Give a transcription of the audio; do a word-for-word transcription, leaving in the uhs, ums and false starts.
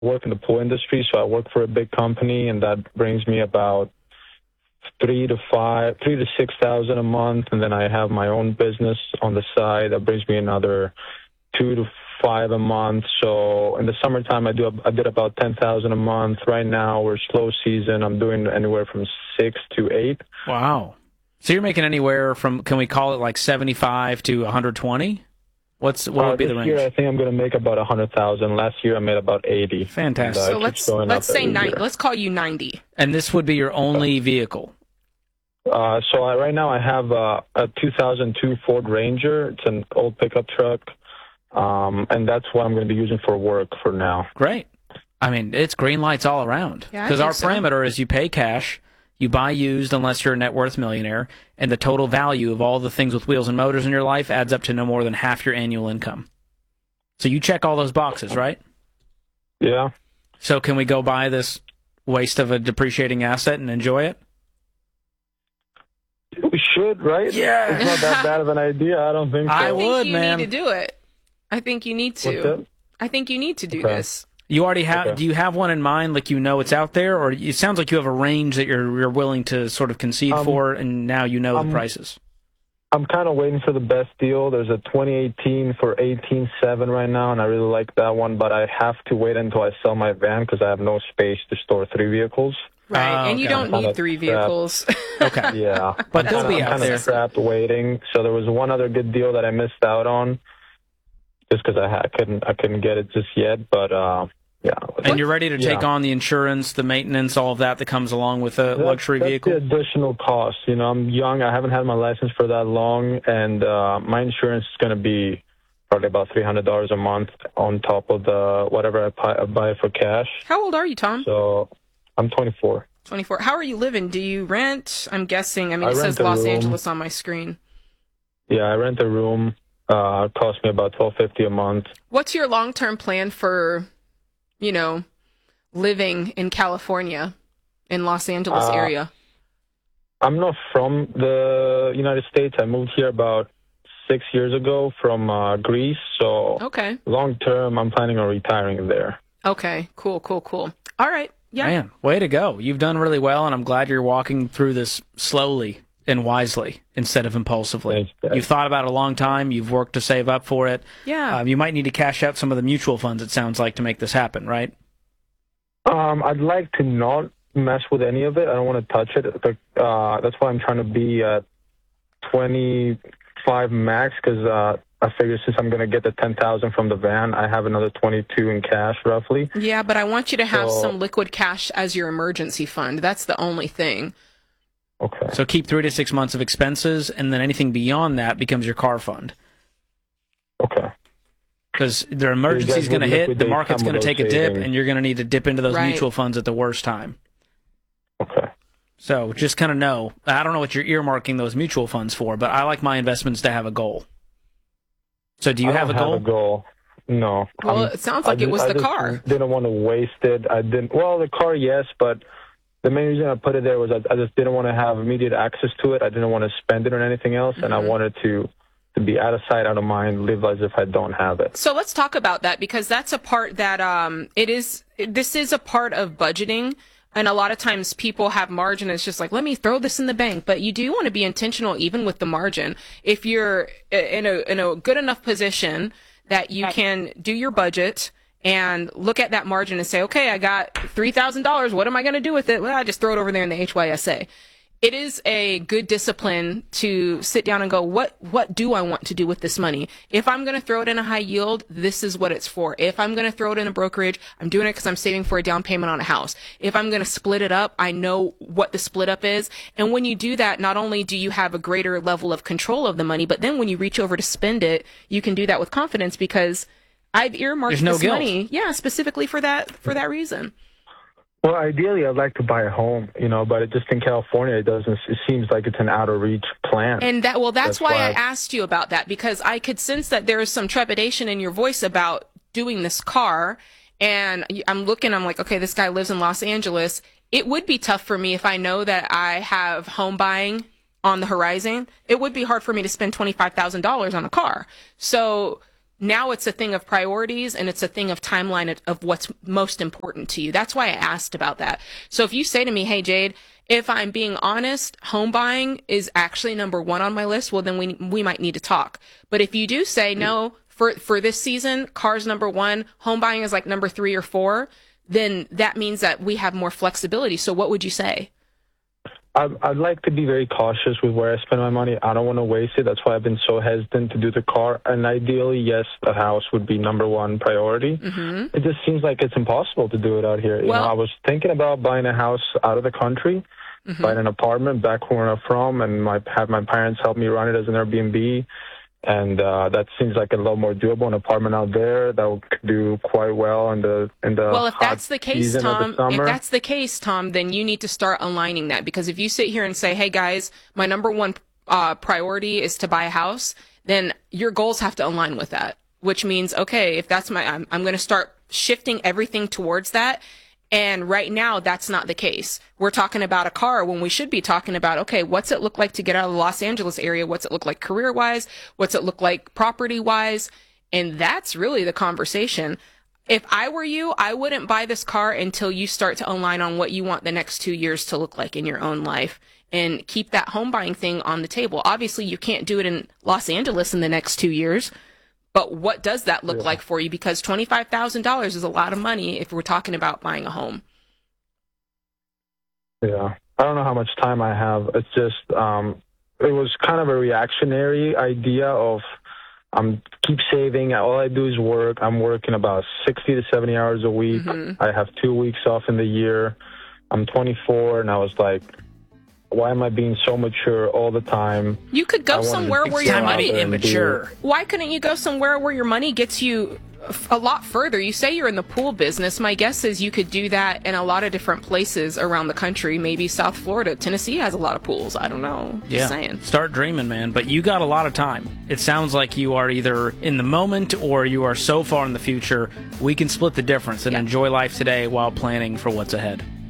work in the pool industry, so I work for a big company, and that brings me about three to five, three to six thousand a month, and then I have my own business on the side that brings me another two to five a month. So in the summertime, I do I did about ten thousand a month. Right now, we're slow season. I'm doing anywhere from six to eight. Wow. So you're making anywhere from, can we call it like seventy-five to one hundred twenty? What's what would uh, be the range? This year, I think I'm going to make about one hundred thousand. Last year, I made about eighty. Fantastic. And, uh, So let's going let's up say every ninety. year. Let's call you ninety. And this would be your only vehicle. Uh, so I, right now, I have uh, a two thousand two Ford Ranger. It's an old pickup truck, um, and that's what I'm going to be using for work for now. Great. I mean, it's green lights all around. Yeah, I Because think our so. parameter is you pay cash, you buy used unless you're a net worth millionaire, and the total value of all the things with wheels and motors in your life adds up to no more than half your annual income. So you check all those boxes, right? Yeah. So can we go buy this waste of a depreciating asset and enjoy it? We should, right? Yeah. It's not that bad of an idea. I don't think so. I I think would, you man. need to do it. I think you need What's to. that? I think you need to do Okay. this. You already have. Okay. Do you have one in mind? Like you know it's out there, or it sounds like you have a range that you're you're willing to sort of concede Um, for, and now you know um, the prices. I'm kind of waiting for the best deal. There's a twenty eighteen for eighteen seven right now, and I really like that one, but I have to wait until I sell my van because I have no space to store three vehicles. Right. Oh, and you okay. don't Kinda need three trapped. vehicles. Okay. Yeah. But I'm they'll kinda- be I'm out kinda there. trapped waiting. So there was one other good deal that I missed out on just because I, ha- I couldn't I couldn't get it just yet, but uh, yeah. And you're ready to take Yeah. on the insurance, the maintenance, all of that that comes along with a That- luxury that's vehicle. the additional cost. You know, I'm young. I haven't had my license for that long, and uh, my insurance is going to be probably about three hundred dollars a month on top of the whatever I, pi- I buy for cash. How old are you, Tom? So I'm twenty-four. twenty-four. How are you living? Do you rent? I'm guessing. I mean, I it rent says a Los room. Angeles on my screen. Yeah, I rent a room. Uh, it costs me about twelve fifty a month. What's your long-term plan for, you know, living in California, in Los Angeles Uh, area? I'm not from the United States. I moved here about six years ago from uh, Greece. So Okay. long term, I'm planning on retiring there. Okay. Cool, cool, cool. All right. Yeah. Man, way to go. You've done really well, and I'm glad you're walking through this slowly and wisely instead of impulsively. Thanks, Dad. You've thought about it a long time. You've worked to save up for it. Yeah. Um, you might need to cash out some of the mutual funds, it sounds like, to make this happen, right? Um, I'd like to not mess with any of it. I don't want to touch it. But, uh, that's why I'm trying to be at twenty-five max because uh, I figure since I'm going to get the ten thousand from the van, I have another twenty-two in cash roughly. Yeah, but I want you to have So- some liquid cash as your emergency fund. That's the only thing. Okay. So keep three to six months of expenses, and then anything beyond that becomes your car fund. Okay. Because their emergency is guys going to would hit, the liquidate market's some going of to take a those dip, savings. and you're going to need to dip into those Right. mutual funds at the worst time. Okay. So just kind of know. I don't know what you're earmarking those mutual funds for, but I like my investments to have a goal. So do you I have a don't goal? Have a goal. No. Well, I'm- it sounds I like it just- was I the just car. Didn't want to waste it. I didn't. Well, the car, yes, but the main reason I put it there was I, I just didn't want to have immediate access to it. I didn't want to spend it on anything else, and I Mhm. wanted to to be out of sight, out of mind, live as if I don't have it. So let's talk about that because that's a part that um it is this is a part of budgeting, and a lot of times people have margin. It's just like, let me throw this in the bank, but you do want to be intentional even with the margin. If you're in a in a good enough position that you can do your budget and look at that margin and say, okay, I got three thousand dollars. What am I going to do with it? Well, I just throw it over there in the H Y S A. It is a good discipline to sit down and go, what, what do I want to do with this money? If I'm going to throw it in a high yield, this is what it's for. If I'm going to throw it in a brokerage, I'm doing it because I'm saving for a down payment on a house. If I'm going to split it up, I know what the split up is. And when you do that, not only do you have a greater level of control of the money, but then when you reach over to spend it, you can do that with confidence because I've earmarked There's no this guilt. money, yeah, specifically for that, for that reason. Well, ideally, I'd like to buy a home, you know, but it just in California, it doesn't. It seems like it's an out of reach plan. And that, well, that's, That's why, why- I asked you about that because I could sense that there is some trepidation in your voice about doing this car. And I'm looking, I'm like, okay, this guy lives in Los Angeles. It would be tough for me if I know that I have home buying on the horizon. It would be hard for me to spend twenty-five thousand dollars on a car. So now it's a thing of priorities and it's a thing of timeline of, of what's most important to you. That's why I asked about that. So if you say to me, hey, Jade, if I'm being honest, home buying is actually number one on my list, well, then we we might need to talk. But if you do say, no, for, for this season, car's number one, home buying is like number three or four, then that means that we have more flexibility. So what would you say? I'd, I'd like to be very cautious with where I spend my money. I don't want to waste it. That's why I've been so hesitant to do the car. And ideally, yes, the house would be number one priority. Mm-hmm. It just seems like it's impossible to do it out here. You well, know, I was thinking about buying a house out of the country, mm-hmm. buying an apartment back where I'm from, and my have my parents help me run it as an Airbnb. And uh, that seems like a little more doable. An apartment out there that would do quite well in the in the well, if hot that's the case, Tom, the if that's the case, Tom, then you need to start aligning that, because if you sit here and say, "Hey guys, my number one uh, priority is to buy a house," then your goals have to align with that. Which means, okay, if that's my, I'm, I'm going to start shifting everything towards that. And right now, that's not the case. We're talking about a car when we should be talking about, okay, what's it look like to get out of the Los Angeles area? What's it look like career-wise? What's it look like property-wise? And that's really the conversation. If I were you, I wouldn't buy this car until you start to align on what you want the next two years to look like in your own life, and keep that home buying thing on the table. Obviously, you can't do it in Los Angeles in the next two years. But what does that look yeah. like for you? Because twenty-five thousand dollars is a lot of money if we're talking about buying a home. Yeah. I don't know how much time I have. It's just, um, it was kind of a reactionary idea of I'm keep saving. All I do is work. I'm working about sixty to seventy hours a week. Mm-hmm. I have two weeks off in the year. I'm twenty-four, and I was like, why am I being so mature all the time? You could go somewhere where your money immature. Why couldn't you go somewhere where your money gets you a lot further? You say you're in the pool business. My guess is you could do that in a lot of different places around the country. Maybe South Florida. Tennessee has a lot of pools. I don't know. Yeah. Just saying. Start dreaming, man. But you got a lot of time. It sounds like you are either in the moment or you are so far in the future. We can split the difference and yeah. enjoy life today while planning for what's ahead.